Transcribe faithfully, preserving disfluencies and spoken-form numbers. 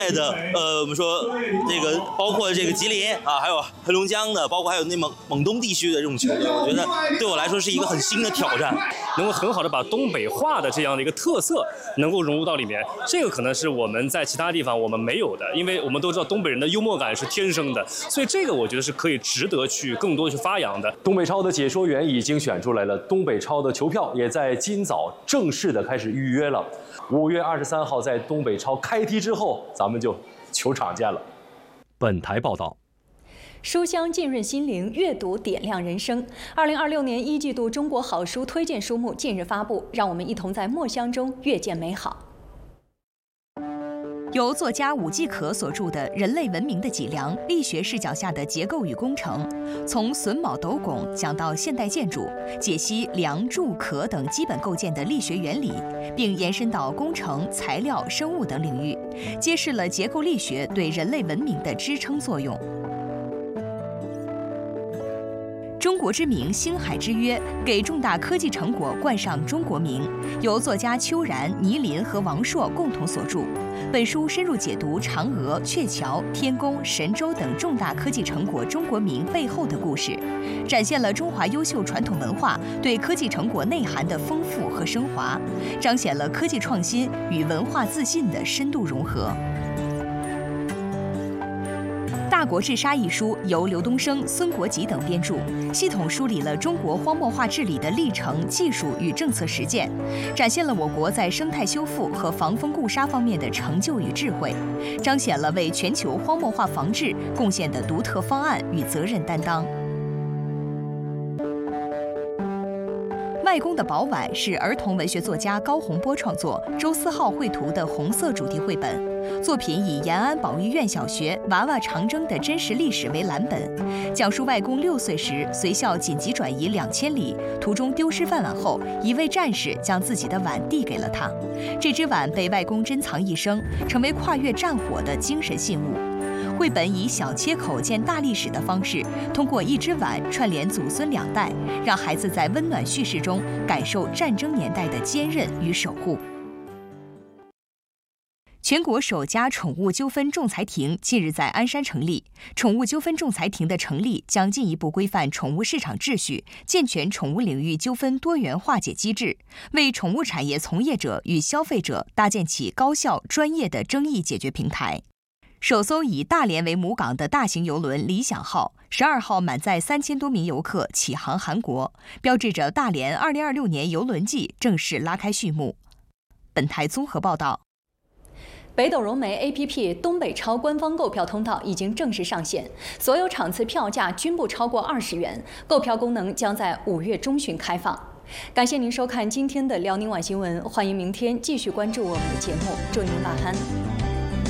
的呃，我们说这个包括这个吉林啊，还有黑龙江的，包括还有内蒙蒙东地区的这种球队，我觉得对我来说是一个很新的挑战， 能够很好的把东北话的这样的一个特色能够融入到里面，这个可能是我们在其他地方我们没有的，因为我们都知道东北人的幽默感是天生的，所以这个我觉得是可以值得去更多的去发扬的。 东北超的解说员已经选出来了，东北超的球票也在今早正式的开始预约了。五月二十三号在东北超开踢之后，咱们就球场见了。本台报道。 书香浸润心灵，阅读点亮人生。二零二六年一季度中国好书推荐书目近日发布，让我们一同在墨香中阅见美好。 由作家武继可所著的《人类文明的脊梁：力学视角下的结构与工程》，从榫卯斗拱讲到现代建筑，解析梁柱壳等基本构建的力学原理，并延伸到工程、材料、生物等领域，揭示了结构力学对人类文明的支撑作用。中国之名，星海之约，给重大科技成果冠上中国名，由作家邱然、倪林和王朔共同所著。本书深入解读嫦娥、鹊桥、天宫、神舟等重大科技成果中国名背后的故事，展现了中华优秀传统文化对科技成果内涵的丰富和升华，彰显了科技创新与文化自信的深度融合。《大国治沙》一书由刘东升、孙国吉等编著，系统梳理了中国荒漠化治理的历程、技术与政策实践，展现了我国在生态修复和防风固沙方面的成就与智慧，彰显了为全球荒漠化防治贡献的独特方案与责任担当。外公的宝碗是儿童文学作家高洪波创作，周思浩绘图的红色主题绘本。作品以延安保育院小学娃娃长征的真实历史为蓝本，讲述外公六岁时随校紧急转移两千里，途中丢失饭碗后，一位战士将自己的碗递给了他，这只碗被外公珍藏一生，成为跨越战火的精神信物。绘本以小切口见大历史的方式，通过一只碗串联祖孙两代，让孩子在温暖叙事中感受战争年代的坚韧与守护。全国首家宠物纠纷仲裁庭近日在鞍山成立。宠物纠纷仲裁庭的成立将进一步规范宠物市场秩序，健全宠物领域纠纷多元化解机制，为宠物产业从业者与消费者搭建起高效专业的争议解决平台。首艘以大连为母港的大型邮轮理想号十二号满载三千多名游客启航韩国，标志着大连二零二六年邮轮季正式拉开序幕。本台综合报道。 北斗融媒 A P P 东北超官方购票通道已经正式上线，所有场次票价均不超过二十元，购票功能将在五月中旬开放。感谢您收看今天的辽宁晚新闻，欢迎明天继续关注我们的节目，祝您晚安。